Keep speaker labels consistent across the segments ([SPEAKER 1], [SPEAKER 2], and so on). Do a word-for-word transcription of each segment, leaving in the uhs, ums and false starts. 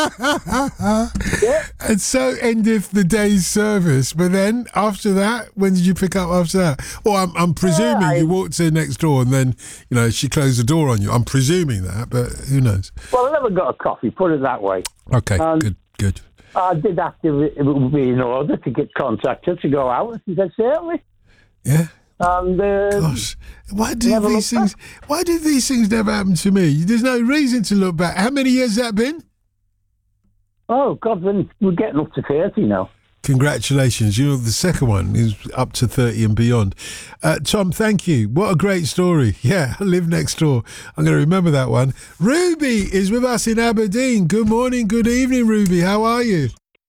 [SPEAKER 1] Yeah.
[SPEAKER 2] And so endeth the day's service. But then after that, when did you pick up after that? Well, I'm, I'm presuming
[SPEAKER 1] Yeah, I-
[SPEAKER 2] you walked in next door and then, you know, she closed the door on you. I'm presuming that, but who knows?
[SPEAKER 1] Well, I never got a coffee, put it that way.
[SPEAKER 2] Okay,
[SPEAKER 1] Um,
[SPEAKER 2] good, good.
[SPEAKER 1] I did ask if it would be in order to get contacted to go out. She said, certainly.
[SPEAKER 2] Yeah.
[SPEAKER 1] And uh,
[SPEAKER 2] Gosh, why do
[SPEAKER 1] Never
[SPEAKER 2] these
[SPEAKER 1] looked
[SPEAKER 2] things? Why do these things never happen to me? There's no reason to look back. How many years has that been?
[SPEAKER 1] oh, God, then we're getting up to thirty now.
[SPEAKER 2] Congratulations. You're the second one who's up to thirty and beyond. Uh, Tom, thank you. What a great story. Yeah, I live next door. I'm going to remember that one. Ruby is with us in Aberdeen. Good morning, good evening, Ruby. How are you?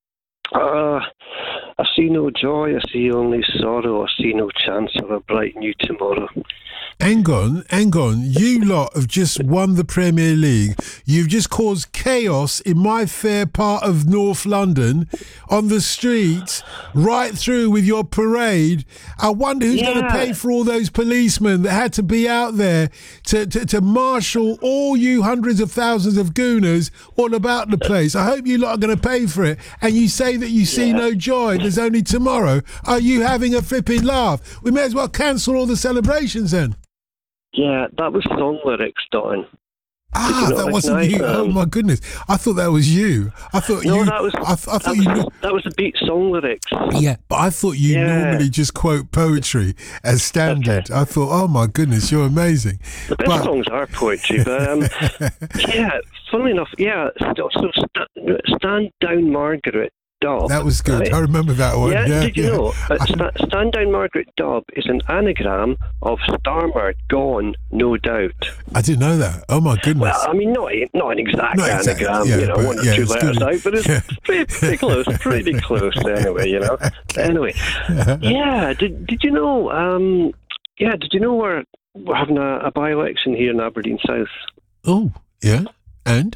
[SPEAKER 3] Uh, I see no joy, I see only sorrow, I see no chance of a bright new tomorrow.
[SPEAKER 2] Hang on, hang on. You lot have just won the Premier League. You've just caused chaos in my fair part of North London on the streets, right through with your parade. I wonder who's
[SPEAKER 3] Yeah.
[SPEAKER 2] going to pay for all those policemen that had to be out there to, to, to marshal all you hundreds of thousands of gooners all about the place. I hope you lot are going to pay for it. And you say that you see
[SPEAKER 3] Yeah.
[SPEAKER 2] no joy. There's only tomorrow. Are you having a flipping laugh? We may as well cancel all the celebrations then.
[SPEAKER 3] Yeah, that was song lyrics, Don.
[SPEAKER 2] Ah,
[SPEAKER 3] you know,
[SPEAKER 2] that
[SPEAKER 3] like
[SPEAKER 2] wasn't
[SPEAKER 3] night,
[SPEAKER 2] you. Oh
[SPEAKER 3] um,
[SPEAKER 2] my goodness! I thought that was you. I thought
[SPEAKER 3] No,
[SPEAKER 2] you.
[SPEAKER 3] that was,
[SPEAKER 2] I, th- I thought
[SPEAKER 3] that,
[SPEAKER 2] you.
[SPEAKER 3] was
[SPEAKER 2] knew,
[SPEAKER 3] that was the beat song lyrics.
[SPEAKER 2] yeah, but I thought you
[SPEAKER 3] Yeah.
[SPEAKER 2] normally just quote poetry as standard.
[SPEAKER 3] Okay.
[SPEAKER 2] I thought, oh my goodness, you're amazing.
[SPEAKER 3] The best
[SPEAKER 2] But-
[SPEAKER 3] songs are poetry, but um, yeah, funnily enough, yeah, so, so st- Stand Down Margaret Dobb.
[SPEAKER 2] That was good.
[SPEAKER 3] right?
[SPEAKER 2] I remember that one.
[SPEAKER 3] Yeah,
[SPEAKER 2] Yeah,
[SPEAKER 3] did you
[SPEAKER 2] yeah.
[SPEAKER 3] know? Uh, sta- Stand Down Margaret Dobb is an anagram of Starmer Gone, no doubt.
[SPEAKER 2] I didn't know that. Oh my goodness.
[SPEAKER 3] Well, I mean, not not an exact
[SPEAKER 2] Not exact,
[SPEAKER 3] anagram,
[SPEAKER 2] yeah,
[SPEAKER 3] you know,
[SPEAKER 2] but
[SPEAKER 3] one or
[SPEAKER 2] yeah,
[SPEAKER 3] two
[SPEAKER 2] it's
[SPEAKER 3] letters
[SPEAKER 2] good.
[SPEAKER 3] out, but it's
[SPEAKER 2] Yeah.
[SPEAKER 3] pretty, pretty close, pretty close anyway, you know. Anyway, yeah, did did you know? Um, yeah, did you know we're we're having a, a by-election here in Aberdeen South?
[SPEAKER 2] Oh yeah, and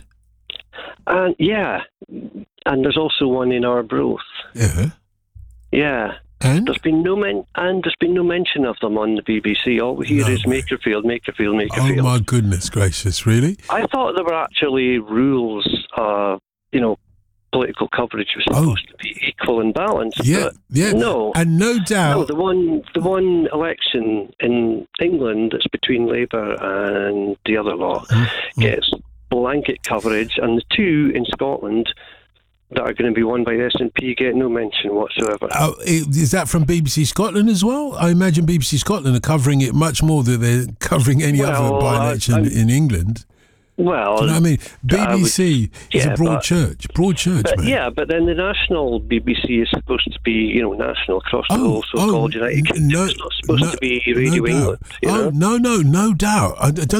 [SPEAKER 3] And yeah, and there's also one in Arbroath.
[SPEAKER 2] yeah,
[SPEAKER 3] Yeah.
[SPEAKER 2] and
[SPEAKER 3] There's been no men- and there's been no mention of them on the B B C. All we hear
[SPEAKER 2] No
[SPEAKER 3] is
[SPEAKER 2] way.
[SPEAKER 3] Makerfield, Makerfield,
[SPEAKER 2] oh
[SPEAKER 3] Makerfield.
[SPEAKER 2] my goodness gracious, really?
[SPEAKER 3] I thought there were actually rules, uh, you know, political coverage was
[SPEAKER 2] Oh.
[SPEAKER 3] supposed to be equal and balanced.
[SPEAKER 2] Yeah,
[SPEAKER 3] but
[SPEAKER 2] yeah.
[SPEAKER 3] No.
[SPEAKER 2] And no doubt.
[SPEAKER 3] No, the one the one election in England that's between Labour and the other lot
[SPEAKER 2] Mm-hmm.
[SPEAKER 3] gets blanket coverage, and the two in Scotland that are going to be won by S N P get no mention whatsoever.
[SPEAKER 2] Oh, i- is that from B B C Scotland as well? I imagine B B C Scotland are covering it much more than they're covering any
[SPEAKER 3] Well,
[SPEAKER 2] other by-election
[SPEAKER 3] I- I'm-
[SPEAKER 2] in England.
[SPEAKER 3] Well,
[SPEAKER 2] Do you know what I mean?
[SPEAKER 3] I would-
[SPEAKER 2] B B C is
[SPEAKER 3] yeah,
[SPEAKER 2] a broad
[SPEAKER 3] but-
[SPEAKER 2] church. Broad church,
[SPEAKER 3] But,
[SPEAKER 2] man.
[SPEAKER 3] yeah, but then the national B B C is supposed to be, you know, national across the
[SPEAKER 2] Oh,
[SPEAKER 3] whole so-called
[SPEAKER 2] oh,
[SPEAKER 3] United Kingdom.
[SPEAKER 2] no,
[SPEAKER 3] It's not supposed
[SPEAKER 2] no-
[SPEAKER 3] to be Radio
[SPEAKER 2] no
[SPEAKER 3] England,
[SPEAKER 2] doubt.
[SPEAKER 3] you know?
[SPEAKER 2] Oh, no, no, no doubt. I, I don't